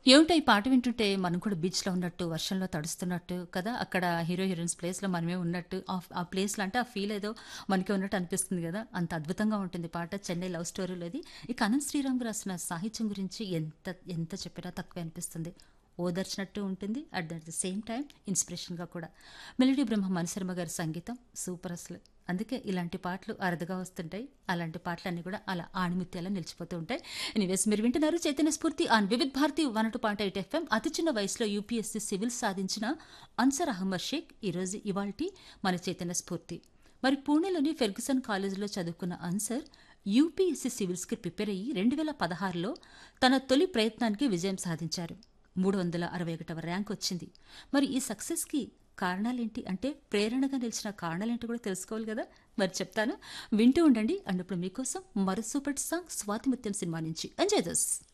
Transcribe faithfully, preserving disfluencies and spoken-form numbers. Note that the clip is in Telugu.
ఏమిటో ఈ పాట వింటుంటే మనం కూడా బీచ్‌లో ఉన్నట్టు, వర్షంలో తడుస్తున్నట్టు కదా! అక్కడ హీరో, హీరోయిన్స్ ప్లేస్‌లో మనమే ఉన్నట్టు ఆఫ్ ఆ ప్లేస్‌లో అంటే ఆ ఫీల్ ఏదో మనకే ఉన్నట్టు అనిపిస్తుంది గదా! అంత అద్భుతంగా ఉంటుంది పాట. 'చెన్నై లవ్ స్టోరీ'లోది. ఇక అనంత్ శ్రీరామ్ రాసిన సాహిత్యం గురించి ఎంత ఎంత చెప్పినా తక్కువే అనిపిస్తుంది. ఓదార్చినట్టు ఉంటుంది. అట్ ద సేమ్ టైమ్ ఇన్స్‌పిరేషన్‌గా కూడా. మెలోడీ బ్రహ్మ మణిశర్మ గారి సంగీతం సూపర్ అసలు. అందుకే ఇలాంటి పాటలు అరుదుగా వస్తుంటాయి. అలాంటి పాటలన్నీ కూడా అలా ఆణిముత్యాలా నిలిచిపోతూ ఉంటాయి. ఎనీవేస్ మీరు వింటున్నారు చైతన్య స్ఫూర్తి on Vividh Bharati one two point eight FM. అతి చిన్న వయసులో యూపీఎస్సీ సివిల్ సాధించిన అన్సర్ అహ్మద్ షేక్ ఈరోజు ఇవాల్టి మన చైతన్య స్ఫూర్తి. మరి పూణేలోని ఫెర్గుసన్ కాలేజీలో చదువుకున్న అన్సర్ యూపీఎస్సీ సివిల్స్కి ప్రిపేర్ అయ్యి రెండు వేల పదహారులో తన తొలి ప్రయత్నానికి విజయం సాధించారు. మూడు వందల అరవై ఒకటవ ర్యాంక్ వచ్చింది. మరి ఈ సక్సెస్కి కారణాలేంటి అంటే ప్రేరణగా నిలిచిన కారణాలేంటి కూడా తెలుసుకోవాలి కదా. మరి చెప్తాను, వింటూ ఉండండి. అండ్ ఇప్పుడు మీకోసం మరో super song Swathi Muthyam cinema నుంచి ఎంజాయ్ దిస్.